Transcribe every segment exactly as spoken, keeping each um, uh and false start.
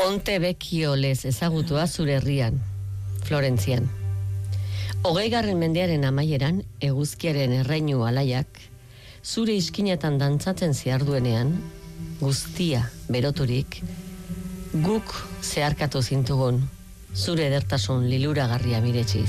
Ponte Vecchio lez ezagutua zure herrian, Florentzian. Hogeigarren mendearen amaieran, eguzkiaren erreinu alaiak, zure iskinetan dantzatzen ziarduenean, guztia beroturik, guk zeharkatu zintugun, zure edertasun liluragarria miretxiz.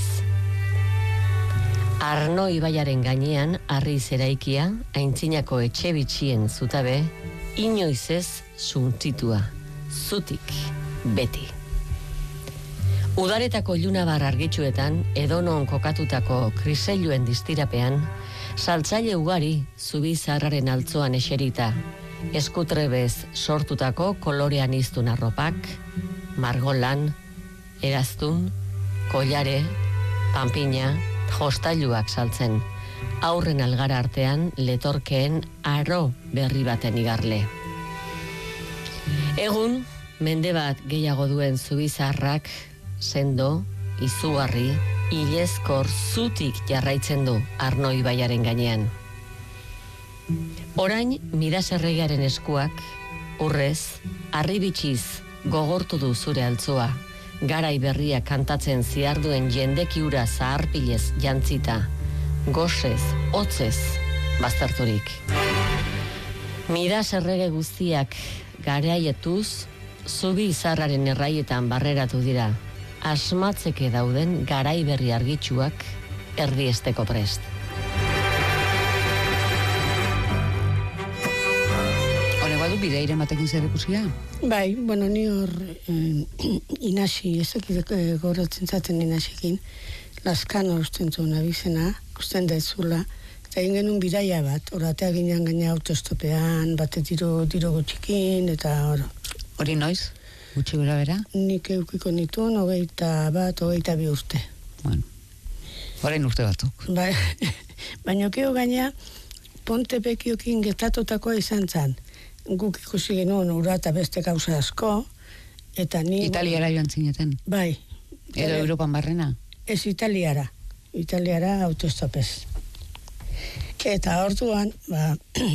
Arno ibaiaren gainean, harri zeraikia, aintzinako etxe bitxien zutabe, inoiz ez suntsitua, zutik, beti. Udaretako ilunabar argitxuetan, edonon kokatutako kriseluen distirapean, saltzaile ugari zubi zaharraren altzoan eserita, eskutrebez sortutako kolorean iztun arropak, margolan, eraztun, kollare, panpina, jostailuak saltzen, aurren algara artean letorkeen aro berri baten igarle. Egun, mende bat gehiago duen zubizarrak, sendo, izugarri, ilezkor zutik jarraitzen du Arno ibaiaren gainean. Orain, Midaserregaren eskuak, urrez, harribitxiz gogortu du zure altzoa, garai berria kantatzen ziarduen jendekiura zaharpilez jantzita, gozez, hotzez, bazterturik. Midaserrege guztiak garaietuz, zubi izarraren erraietan barreratu dira, asmatzeke dauden garai berri argitsuak erdiesteko prest. Hore, badu bideire matekin zer ikusia? Bai, bueno, ni hor eh, inasi, ezakit eh, goratzen zaten inasiekin, Laskano usten zuen abizena, usten da ezula, eta egin genuen bidaia bat, oratea ginean gaina autostopean, bate diro, diro gutxikin, eta hor. Hori noiz? Gutxi gura bera? Nik eukiko nituen, hogeita bat, hogeita bi urte. Bueno, orain urte batzuk. Ba, baina keo gaina, Ponte Vecchiokin gertatutakoa izan zan. Guk ikusi genuen ura eta beste gauza asko, eta ni... Italiara joan zineten? Bai. Edo Europan barrena? Ez Italiara. Italiara autostopez. Eta orduan, ba,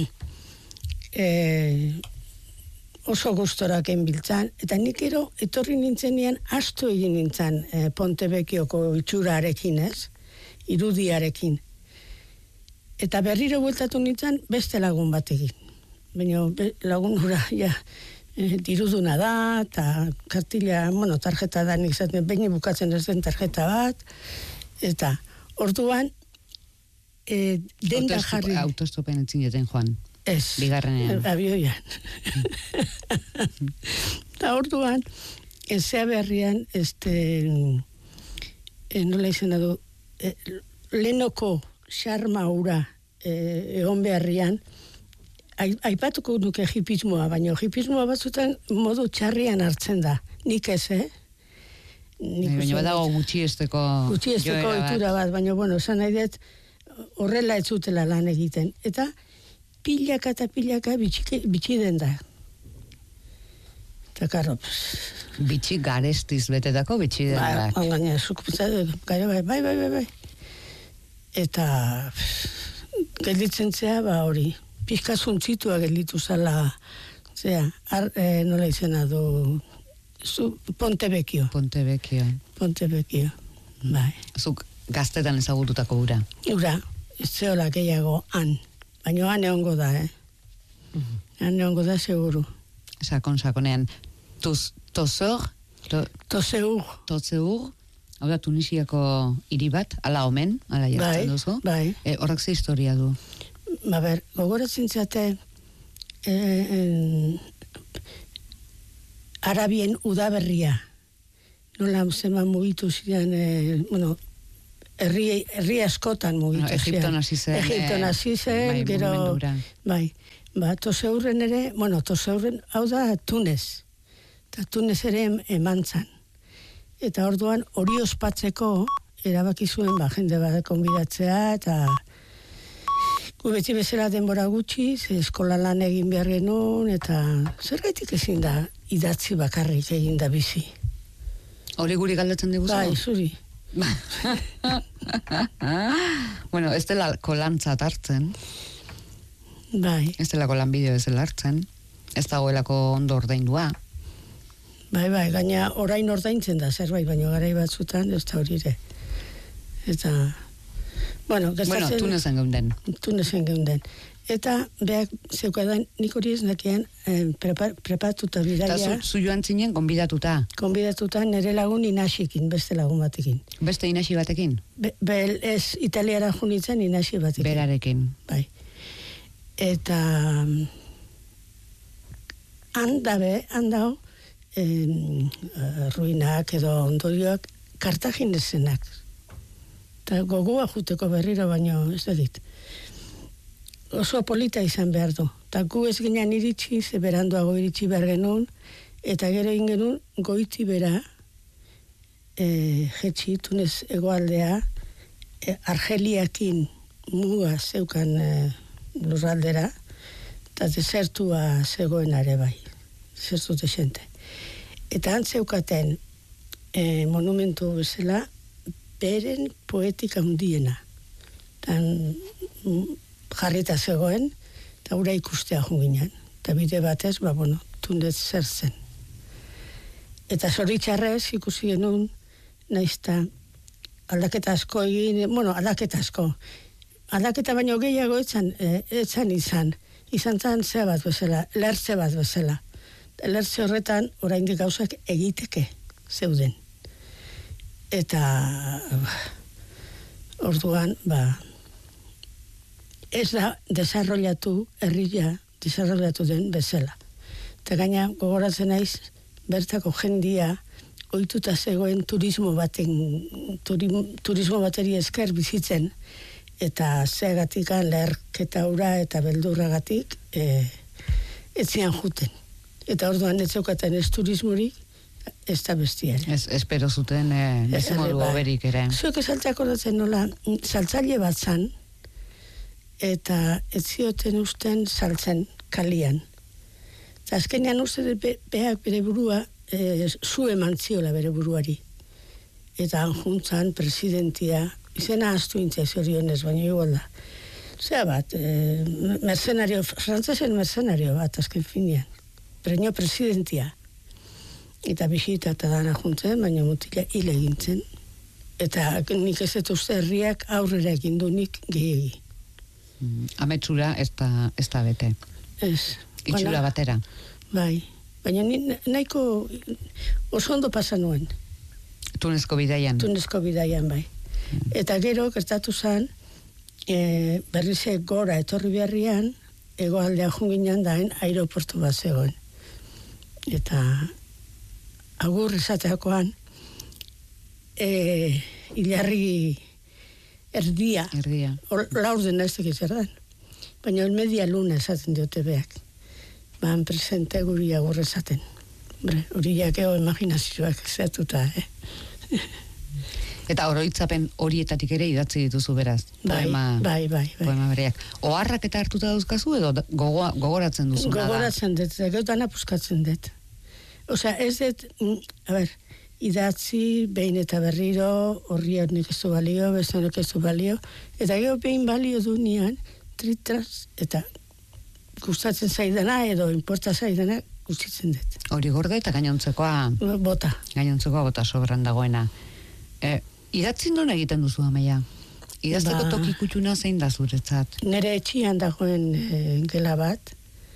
e, oso gustorak enbiltzan, eta nik ero, etorri nintzenean, astu egin nintzen e, Ponte Vecchioko itxurarekin, ez? Irudiarekin. Eta berriro bueltatu nintzen, beste lagun batekin. Baina lagun hura, ja, e, diruduna da, eta kartila, bueno, tarjeta da nik zaten, behin bukatzen ez den tarjeta bat, eta orduan, e, denda jarri... Autostopen entzineten, Juan. Ez. Bigarrenean. Abioian. Eta orduan, ezea berrian, este, e, nola izena du, e, lehenoko xarma ura e, egon beharrian, aipatuko nuke hipismoa, baina hipismoa batzutan modu txarrian hartzen da. Nik ez, eh? Baina badago gutxiesteko... Gutxiesteko itura bat, baina, bueno, esan nahi dut, horrela ez zutela lan egiten. Eta pilaka eta pilaka bitxi den da. Eta karo, bitxi garestiz betetako bitxi den da. Ba, gaina, zuk gara, bai, bai, bai, bai. Eta gelditzen zea, ba hori, pixka zuntzitua gelditu zala, zera, e, nola izena du, zu, Ponte Vecchio. Ponte Vecchio. Ponte Vecchio, bai. Zuk gaztetan ezagututako ura? Ura, ez zeola gehiago han. Baina han egongo da, eh? Mm-hmm. Han egongo da, seguru. Sakon, sakonean. Toseur? Toseur. Toseur? Hau da, Tunisiako hiri bat, ala omen, ala jartzen duzu. Bai, bai. Horrak ze historia du? Ba ber, gogoratzen zate, e, en, Arabien udaberria. Nola zema mugitu ziren, e, bueno, herri, herri askotan mugitu no, ziren. Egipton hasi zen. Egipton hasi zen, bai, gero... Bai, ba, Toseurren ere, bueno, Toseurren, hau da, Tunez. Eta Tunez ere eman zan. Eta orduan hori ospatzeko erabaki zuen ba, jende bat konbidatzea, eta gu beti bezala denbora gutxi, ze eskola lan egin behar genuen, eta zergaitik ezin da idatzi bakarrik egin da bizi. Hori guri galdetzen diguzu? Bai, zuri. Bueno, ez delako lantzat hartzen. Bai. Ez delako lanbideo ez dela hartzen. Ez dagoelako ondo ordaindua. Bai, bai, gaina orain ordaintzen da zerbait, baina garai batzutan ez da hori ere. Eta, bueno, gertatzen... Bueno, tunezen geunden. Tunezen geunden. Eta, behak, zeukadan, nik hori ez nakian, eh, prepa, prepatuta bidaia... Eta zu, zu joan zinen, konbidatuta? Konbidatuta nire lagun Inasikin, beste lagun batekin. Beste Inasi batekin? Be, be, ez, Italiara junitzen Inasi batekin. Berarekin. Bai. Eta... Handabe, handao, eh, ruinak edo ondorioak Kartaginesenak. Eta gogoa juteko berriro, baino ez da dit. Oso polita izan behar du. Eta gu ez ginen iritsi, ze beranduago iritsi behar genuen, eta gero ingenuen goiti bera, e, jetxi, Tunez egoaldea, e, Argeliakin muga zeukan e, lurraldera, eta desertua zegoen are bai, desertu desente. Eta antzeukaten e, monumentu bezala, beren poetika hundiena. Tan jarrita zegoen, eta ura ikustea junginan. Eta bide batez, ba, bueno, Tunez zer zen. Eta zoritxarrez ikusi genuen, naizta aldaketa asko egin, bueno, aldaketa asko. Aldaketa baino gehiago etzan, e, etzan izan. Izan zan ze bat bezala, lertze bat bezala. Lertze horretan, oraindik gauzak egiteke zeuden. Eta orduan, ba, ez da desarrollatu, herria desarrollatu den bezala. Eta gaina, gogoratzen naiz, bertako jendia, ohituta zegoen turismo baten, turim, turismo bateri esker bizitzen, eta zeagatikan leherketa ura eta beldurragatik e, etzian juten. Eta orduan ez zeukaten ez turismorik, ez da bestiaren. Ez, espero zuten, eh, ez modu oberik ere. Zuek esalteak horretzen nola, saltzaile bat zan, eta ez zioten usten saltzen kalian. Eta azkenean uste be, beak bere burua, e, zu eman ziola bere buruari. Eta juntzan presidentia, izena astu intzai zorionez, baina igual da. Zea bat, e, mercenario, frantzesen mercenario bat, azken finean. Preño presidentia. Eta bisita eta dana juntzen, baina mutila hile egintzen. Eta nik ez dut uste herriak aurrera egin du nik gehiagi. Mm, ametsura ez da, ez da bete. Ez. Itxura Bana, batera. Bai. Baina ni nahiko oso ondo pasa nuen. Tunezko bidaian. Tunezko bidaian, bai. Eta gero, gertatu zen, e, berrize gora etorri beharrian, hegoaldea junginan daen aeroportu bat zegoen. Eta agur izateakoan, e, hilarri erdia. Erdia. Laurden ez tekiz erdan. Baina el media luna esaten diote beak. Ban presente guri agur esaten. Hori jakeo imaginazioak zeatuta, eh? Eta oroitzapen horietatik ere idatzi dituzu beraz. Bai, poema, bai, bai, bai. Poema bereak. Oharrak eta hartuta dauzkazu edo gogo, gogoratzen duzu? Gogoratzen dut, eta gero dana puskatzen dut. Osea, ez dut, a ber, idatzi, behin eta berriro, horri honik ez du balio, beste honik ez du balio, eta gero behin balio du nian, tritras, eta gustatzen zaidana edo importa zaidana gustatzen dut. Hori gorde eta gainontzekoa... Bota. Gainontzekoa bota sobran dagoena. E, idatzi non egiten duzu, Amaia? Idazteko Ba, toki kutxuna zein da zuretzat? Nere etxian dagoen e, gela bat,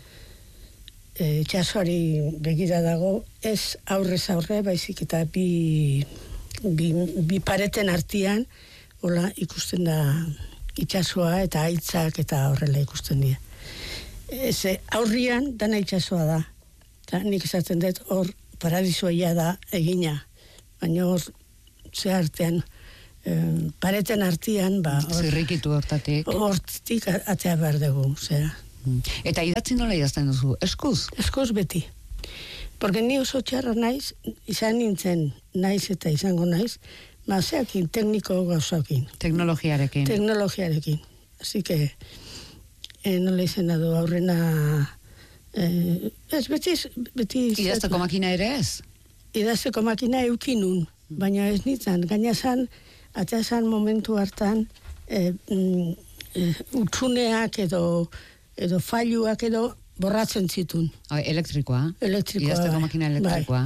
e, itxasoari begira dago, ez aurrez aurre, baizik eta bi, bi, bi pareten artean, hola ikusten da itxasoa eta aitzak eta horrela ikusten dira. Ez, aurrian dana itxasoa da. Eta nik esaten dut hor paradisoia da egina. Baina hor ze artean, eh, pareten artean, ba, hor, Zirrikitu hortatik. hortik atea behar dugu, zera. Eta idatzi nola idazten duzu? Eskuz? Eskuz beti. Porque ni oso txarra naiz, izan nintzen naiz eta izango naiz, mazeakin, tekniko gauzakin. Teknologiarekin. Teknologiarekin. Así que, eh, nola izena du aurrena... Eh, ez, beti... beti Idazteko makina ere ez? Idazteko makina eukinun, baina ez nintzen. Gaina zan, atea zan momentu hartan, eh, mm, eh, utsuneak edo, edo failuak edo borratzen zitun. O, elektrikoa? Elektrikoa. Idazteko bai. makina elektrikoa. Bai.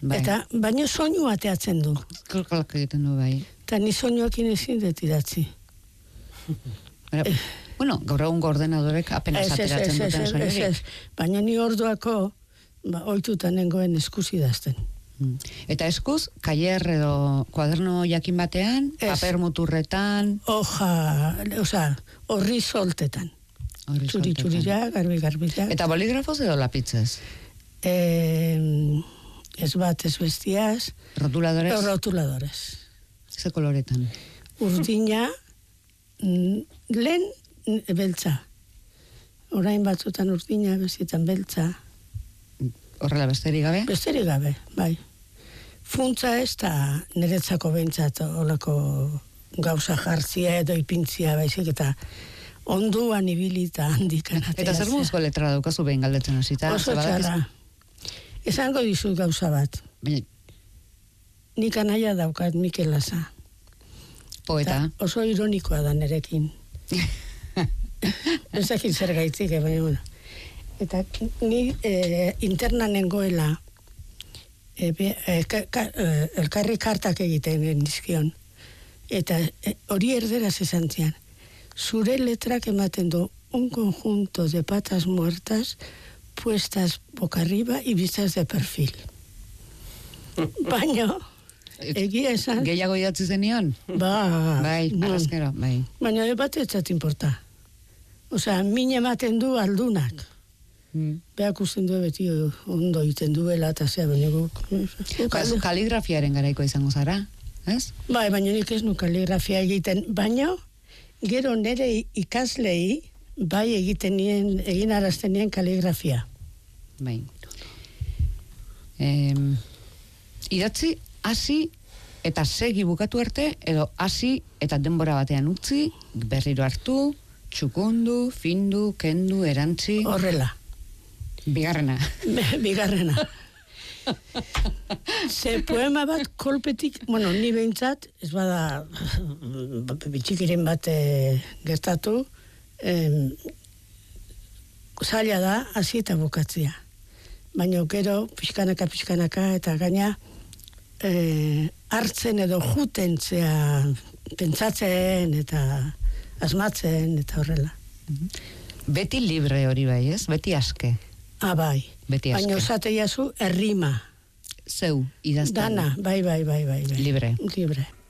Bai. Eta, baino soinu ateatzen du. Kolkolak egiten du, bai. Eta ni soinuakin ezin dut idatzi. Bara, Eh. bueno, gaur egun ordenadorek apenas Ez, ez, ateratzen ez, duten ez, ez, soinurik. ez. Baina ni orduako, ba, oitutan nengoen eskuz idazten. Mm. Eta eskuz, kaier edo kuaderno jakin batean, Ez. paper muturretan, Hoja, osea, horri soltetan. hori Txuri soltetan. txurira, garbi garbila. Eta boligrafoz edo lapitzez? Eh, ez bat, ez bestiaz, Rotuladores? rotuladores. Ze koloretan? Urdina, mm, lehen mm, beltza. Orain batzutan urdina, bezietan beltza. Horrela besterik gabe? Besterik gabe, bai. Funtza ez da niretzako behintzat olako gauza jartzia edo ipintzia baizik eta onduan ibilita handikan ateratzea. Eta zer muzko letra daukazu behin galdetzen hasita? Oso Ze badakizu- txarra. Esango dizut gauza bat. Baina, Nik anaia daukat Mikel Laza. poeta. Ta oso ironikoa da nerekin. Ez dakit zer gaitzik, eh, baina bueno. Eta ni eh, interna nengoela eh, be- eh, ka, ka, eh, elkarri kartak egiten nizkion. Eta eh, hori erderaz esan zian. Zure letrak ematen du un conjunto de patas muertas puestas boca arriba y vistas de perfil. Baina, egia esan, Gehiago idatzi zenion? ba, Bai, non. arrazkero, bai. Baina de bat ez zat importa. Osea, min ematen du aldunak. Mm. Beak usten du beti ondo iten duela eta zea, baina guk... Kasu kaligrafiaren garaiko izango zara, ez? Bai, baina nik ez nu kaligrafia egiten, baina gero nire ikaslei bai egiten nien, egin arazten nien kaligrafia. Bai. Em, idatzi, hasi eta segi bukatu arte, edo hasi eta denbora batean utzi, berriro hartu, txukundu, findu, kendu, erantzi, Horrela, bigarrena. bigarrena. Ze poema bat kolpetik, bueno, ni behintzat, ez bada bitxikiren bat eh, gertatu, em, zaila da, hasi eta bukatzea. Baina gero, pixkanaka, pixkanaka, eta gaina, eh, hartzen edo juten zea, pentsatzen, eta asmatzen, eta horrela. Beti libre hori bai, ez? Beti aske. Ah, bai. Beti aske. Baina osate jazu, errima. Zeu, idazten. Dana, bai, bai, bai, bai. bai. Libre. Libre.